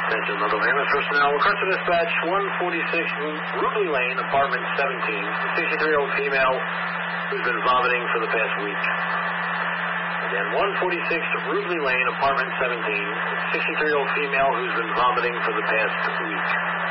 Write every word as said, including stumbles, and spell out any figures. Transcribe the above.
Attention, Mother Ambulance personnel. Request to dispatch one forty-six Rubley Lane, apartment seventeen. A sixty-three-year-old female who's been vomiting for the past week. Again, one forty-six Rubley Lane, apartment seventeen. A sixty-three-year-old female who's been vomiting for the past week.